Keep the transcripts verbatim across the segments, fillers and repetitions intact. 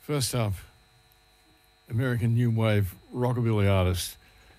First up, American new wave rockabilly artist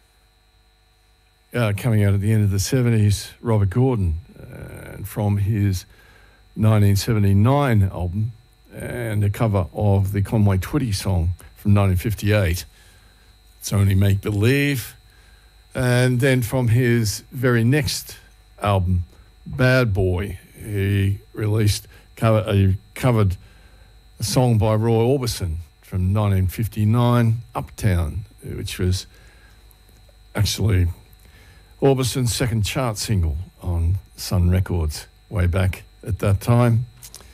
uh, coming out at the end of the seventies, Robert Gordon, uh, and from his nineteen seventy-nine album, and a cover of the Conway Twitty song from nineteen fifty-eight, It's Only Make Believe. And then from his very next album, Bad Boy, he released, cover, he covered a song by Roy Orbison from nineteen fifty-nine, Uptown, which was actually Orbison's second chart single on Sun Records way back at that time.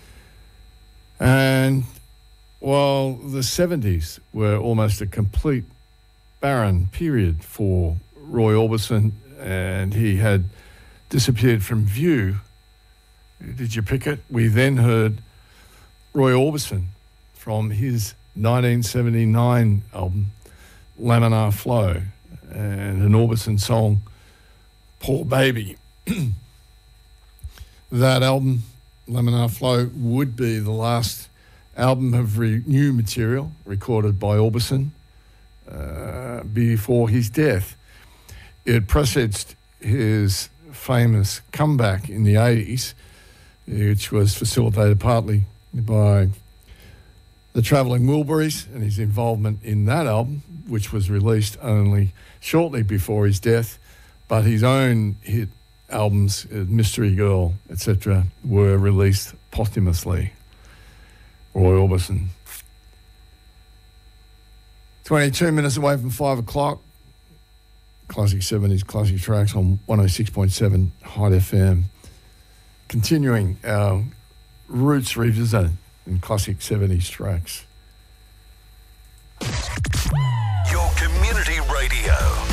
And while the seventies were almost a complete barren period for Roy Orbison, and he had disappeared from view, did you pick it? We then heard Roy Orbison from his nineteen seventy-nine album, Laminar Flow, and an Orbison song, Poor Baby. That album, Laminar Flow, would be the last album of re- new material recorded by Orbison uh, before his death. It presaged his famous comeback in the eighties, which was facilitated partly by the Travelling Wilburys and his involvement in that album, which was released only shortly before his death, but his own hit albums, uh, Mystery Girl, et cetera, were released posthumously. Roy Orbison. twenty-two minutes away from five o'clock. Classic seventies, classic tracks on one oh six point seven Hyde F M. Continuing our roots revisit in classic seventies tracks. Your community radio.